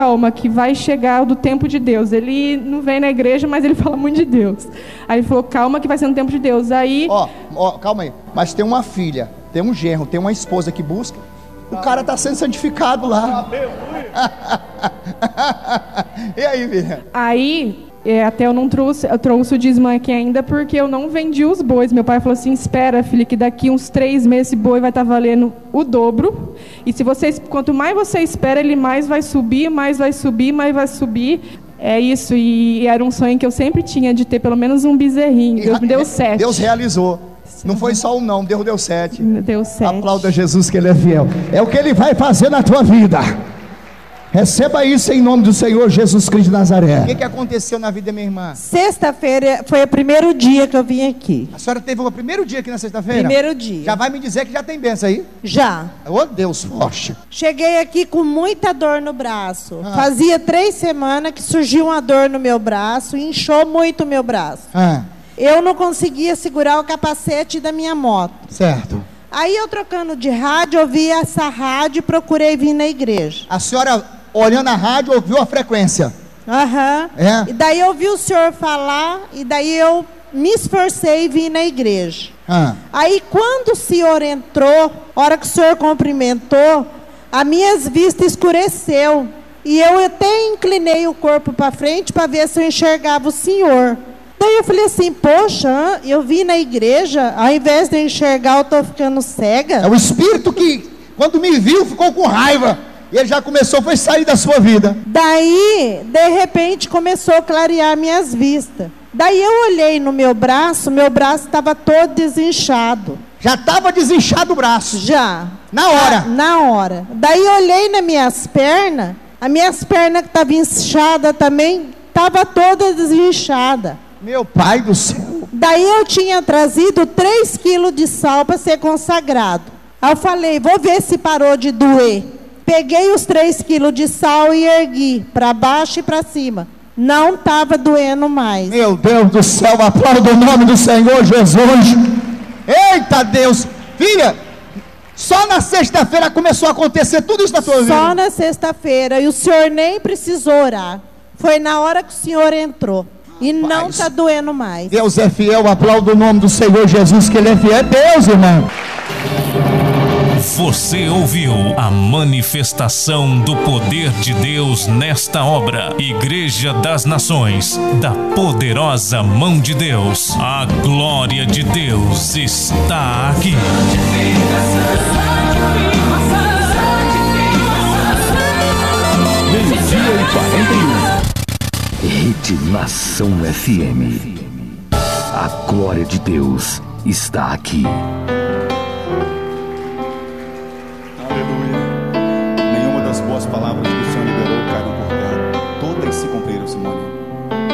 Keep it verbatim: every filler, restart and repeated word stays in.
calma, que vai chegar do tempo de Deus. Ele não vem na igreja, mas ele fala muito de Deus. Aí ele falou, calma que vai ser no tempo de Deus. Aí... Ó, ó, calma aí. Mas tem uma filha, tem um genro, tem uma esposa que busca. O cara tá sendo santificado lá. E aí, filha? Aí, é, até eu não trouxe, eu trouxe o dízimo aqui ainda porque eu não vendi os bois. Meu pai falou assim, espera, filha, que daqui uns três meses esse boi vai estar valendo o dobro. E se vocês, quanto mais você espera, ele mais vai subir, mais vai subir, mais vai subir. É isso, e era um sonho que eu sempre tinha de ter pelo menos um bezerrinho. E Deus me deu sete. Deus realizou. Não foi só um não, Deus deu sete. Deu sete. Aplauda Jesus que Ele é fiel. É o que Ele vai fazer na tua vida. Receba isso em nome do Senhor Jesus Cristo de Nazaré. O que, que aconteceu na vida da minha irmã? Sexta-feira foi o primeiro dia que eu vim aqui. A senhora teve o primeiro dia aqui na sexta-feira? Primeiro dia. Já vai me dizer que já tem bênção aí? Já. Oh, Deus forte. Cheguei aqui com muita dor no braço. Ah. Fazia três semanas que surgiu uma dor no meu braço, inchou muito o meu braço. Ah. Eu não conseguia segurar o capacete da minha moto. Certo. Aí eu trocando de rádio, eu vi essa rádio e procurei vir na igreja. A senhora, olhando a rádio, ouviu a frequência? Aham. É. E daí eu ouvi o senhor falar, e daí eu me esforcei e vim na igreja. Ah. Aí quando o senhor entrou, a hora que o senhor cumprimentou, as minhas vistas escureceu. E eu até inclinei o corpo para frente para ver se eu enxergava o senhor. Daí eu falei assim, poxa, eu vim na igreja, ao invés de eu enxergar, eu estou ficando cega. É o espírito que, quando me viu, ficou com raiva. E ele já começou, foi sair da sua vida. Daí, de repente, começou a clarear minhas vistas. Daí eu olhei no meu braço, meu braço estava todo desinchado. Já estava desinchado o braço? Já. Na hora? Na, na hora. Daí eu olhei nas minhas pernas, as minhas pernas que estavam inchadas também, estavam todas desinchadas. Meu pai do céu. Daí eu tinha trazido três quilos de sal para ser consagrado. Aí eu falei, vou ver se parou de doer. Peguei os três quilos de sal e ergui, para baixo e para cima. Não estava doendo mais. Meu Deus do céu, aplauda o nome do Senhor Jesus. Eita Deus. Filha, só na sexta-feira começou a acontecer tudo isso na tua vida? Só na sexta-feira, e o senhor nem precisou orar. Foi na hora que o senhor entrou. E não está doendo mais. Deus é fiel, aplauda o nome do Senhor Jesus, que Ele é fiel. É Deus, irmão. Você ouviu a manifestação do poder de Deus nesta obra. Igreja das Nações, da poderosa mão de Deus. A glória de Deus está aqui. Meio-dia e quarenta e um. Rede Nação F M. A glória de Deus está aqui.